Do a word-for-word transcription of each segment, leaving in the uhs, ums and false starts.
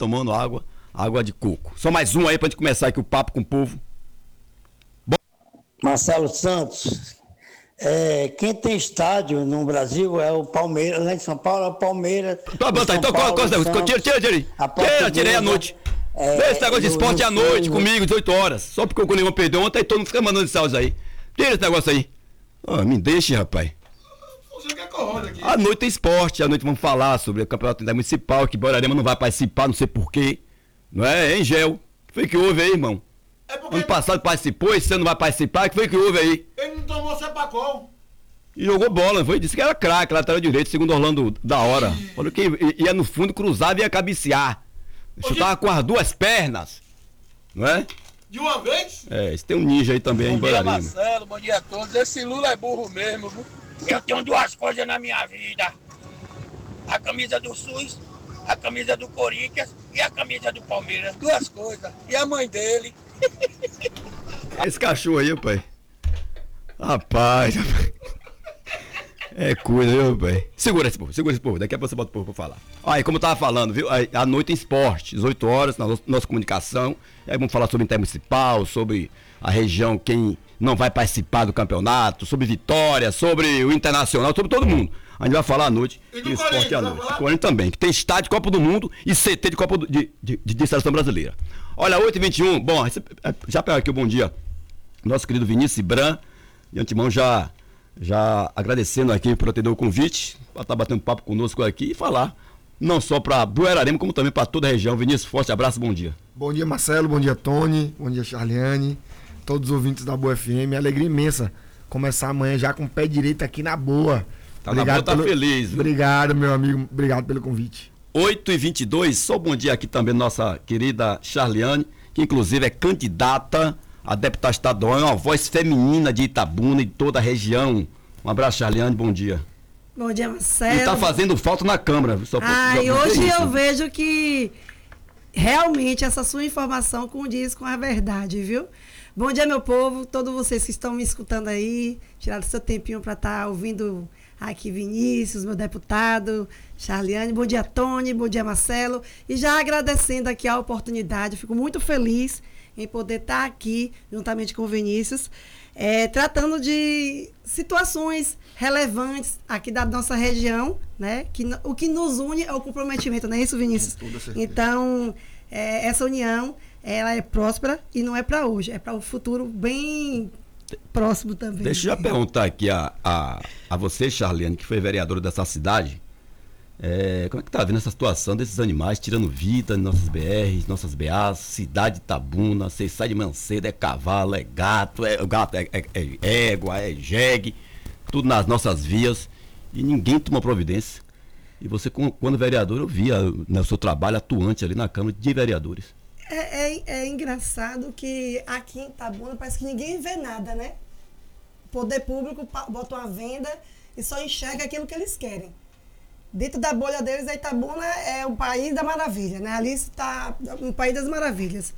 tomando água, água de coco. Só mais um aí pra gente começar aqui o papo com o povo. Bom... Marcelo Santos, é, quem tem estádio no Brasil é o Palmeiras, lá em São Paulo é o Palmeiras. Tá bom, tá, então qual coisa? Tira, tira, tira. Tira, tirei à noite. É, esse negócio de esporte à noite no, comigo, dezoito horas. Só porque o Goleirão perdeu ontem, aí todo mundo fica mandando salve aí. Tira esse negócio aí. Oh, me deixe, rapaz. Você quer corroda aqui? À noite tem esporte, à noite vamos falar sobre o campeonato municipal, que Borarema não vai participar, não sei porquê. Não é, hein, Gel? O que foi que houve aí, irmão? É porque ano passado participou, esse ano não vai participar, o que foi que houve aí? Ele não tomou Sepacol. E jogou bola, não foi? Disse que era craque, lateral direito, segundo Orlando da hora. Falou que ia no fundo, cruzava e ia cabecear. Chutava com as duas pernas, não é? De uma vez? É, esse tem um ninja aí também, bom em Borarema. Bom dia, Marcelo, bom dia a todos. Esse Lula é burro mesmo, viu? Eu tenho duas coisas na minha vida. A camisa do SUS, a camisa do Corinthians e a camisa do Palmeiras. Duas coisas. E a mãe dele. Esse cachorro aí, pai. Rapaz, rapaz. É coisa, viu, pai? Segura esse povo, segura esse povo. Daqui a pouco você bota o povo pra falar. Aí, como eu tava falando, viu? À noite tem esporte, dezoito horas, na nossa comunicação. Aí vamos falar sobre o intermunicipal, sobre a região, quem não vai participar do campeonato, sobre Vitória, sobre o Internacional, sobre todo mundo. A gente vai falar à noite e do esporte à noite. O Corinthians também, que tem estádio de Copa do Mundo e C T de Copa do, de, de, de, de Seleção Brasileira. Olha, oito e vinte e um, bom, já pega aqui o bom dia. Nosso querido Vinícius Bran, de antemão já... Já agradecendo aqui por atender o convite, para estar batendo papo conosco aqui e falar, não só para Buerarema, como também para toda a região. Vinícius, forte abraço, bom dia. Bom dia, Marcelo, bom dia, Tony, bom dia, Charliane, todos os ouvintes da Boa F M. Alegria imensa começar amanhã já com o pé direito aqui na boa. Tá obrigado, na boa, tá pelo... feliz. Viu? Obrigado, meu amigo, obrigado pelo convite. oito e vinte e dois, só bom dia aqui também, nossa querida Charliane, que inclusive é candidata a deputada estadual, é uma voz feminina de Itabuna e toda a região. Um abraço, Charliane, bom dia. Bom dia, Marcelo. E tá fazendo falta na Câmara. Só ah, e hoje eu vejo que realmente essa sua informação condiz com a verdade, viu? Bom dia, meu povo, todos vocês que estão me escutando aí, tiraram seu tempinho para estar tá ouvindo aqui Vinícius, meu deputado, Charliane, bom dia, Tony, bom dia, Marcelo, e já agradecendo aqui a oportunidade, fico muito feliz em poder estar aqui, juntamente com o Vinícius, é, tratando de situações relevantes aqui da nossa região, né? Que, o que nos une é o comprometimento, não é isso, Vinícius? Então, é, essa união, ela é próspera e não é para hoje, é para o futuro bem próximo também. Deixa eu já perguntar aqui a, a, a você, Charliane, que foi vereadora dessa cidade, É, como é que tá vendo essa situação desses animais tirando vida em nossas B Rs, nossas B As, cidade de Itabuna, você sai de manhã cedo, é cavalo, é gato, é gato, é, é, é égua, é jegue, tudo nas nossas vias e ninguém toma providência. E você, quando vereador, eu via né, o seu trabalho atuante ali na Câmara de Vereadores. É, é, é engraçado que aqui em Itabuna parece que ninguém vê nada, né? O poder público bota uma venda e só enxerga aquilo que eles querem. Dentro da bolha deles, a Itabuna é o país da maravilha, né? Ali está o país das maravilhas.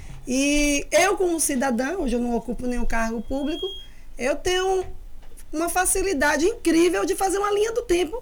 E eu, como cidadã, hoje eu não ocupo nenhum cargo público, eu tenho uma facilidade incrível de fazer uma linha do tempo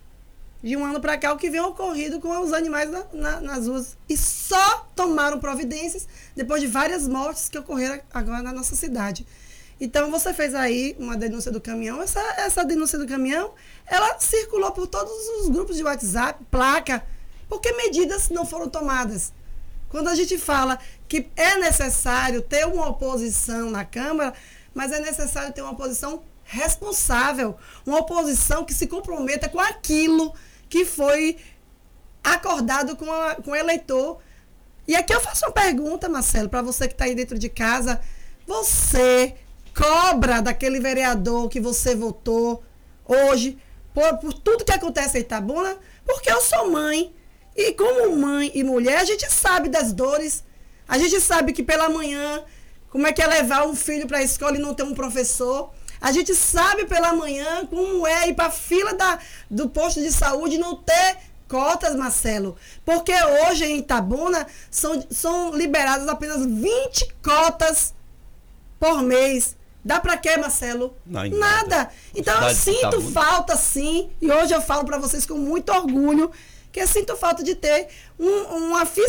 de um ano para cá, o que vem ocorrido com os animais na, na, nas ruas. E só tomaram providências depois de várias mortes que ocorreram agora na nossa cidade. Então, você fez aí uma denúncia do caminhão. Essa, essa denúncia do caminhão, ela circulou por todos os grupos de WhatsApp, placa, porque medidas não foram tomadas. Quando a gente fala que é necessário ter uma oposição na Câmara, mas é necessário ter uma oposição responsável, uma oposição que se comprometa com aquilo que foi acordado com, a, com o eleitor. E aqui eu faço uma pergunta, Marcelo, para você que está aí dentro de casa. Você cobra daquele vereador que você votou hoje, por, por tudo que acontece em Itabuna, porque eu sou mãe. E como mãe e mulher, a gente sabe das dores. A gente sabe que pela manhã, como é que é levar um filho para a escola e não ter um professor. A gente sabe pela manhã como é ir para a fila da, do posto de saúde e não ter cotas, Marcelo. Porque hoje em Itabuna são, são liberadas apenas vinte cotas por mês. Dá pra quê, Marcelo? Não, nada. nada. Então eu sinto falta, sim, e hoje eu falo pra vocês com muito orgulho, que eu sinto falta de ter um, uma